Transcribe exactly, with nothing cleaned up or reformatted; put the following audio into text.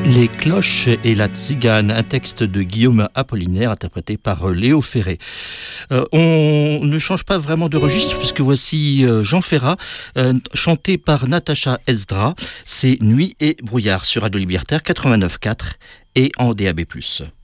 Les cloches et la tzigane, un texte de Guillaume Apollinaire interprété par Léo Ferré. Euh, on ne change pas vraiment de registre puisque voici euh, Jean Ferrat euh, chanté par Natacha Esdra. C'est Nuit et brouillard sur Radio Libertaire quatre-vingt-neuf virgule quatre et en D A B plus.